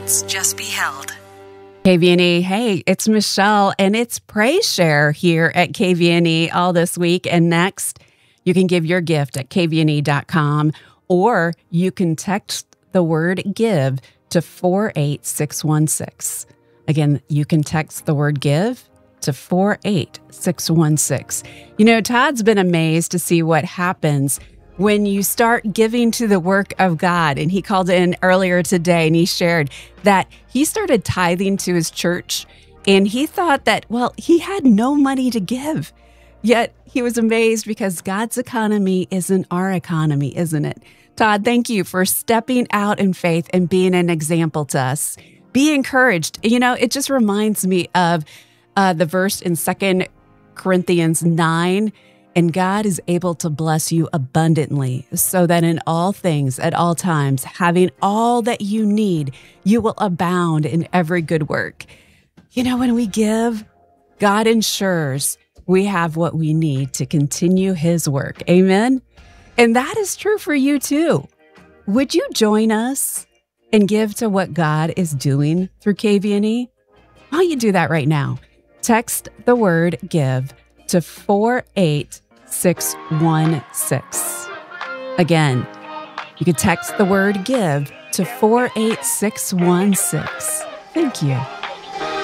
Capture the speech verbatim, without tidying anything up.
Hearts Just Be Held. K V N E, hey, it's Michelle, and it's Praise Share here at K V N E all this week and next. You can give your gift at k v n e dot com, or you can text the word GIVE to four eight six one six. Again, you can text the word GIVE to four eight six one six. You know, Todd's been amazed to see what happens when you start giving to the work of God. And he called in earlier today and he shared that he started tithing to his church, and he thought that, well, he had no money to give. Yet he was amazed because God's economy isn't our economy, isn't it? Todd, thank you for stepping out in faith and being an example to us. Be encouraged. You know, it just reminds me of uh, the verse in Second Corinthians nine, and God is able to bless you abundantly, so that in all things, at all times, having all that you need, you will abound in every good work. You know, when we give, God ensures we have what we need to continue His work. Amen? And that is true for you too. Would you join us and give to what God is doing through K V N E? Why don't you do that right now? Text the word GIVE to four eight six one six. Again, you can text the word GIVE to four eight six one six. Thank you.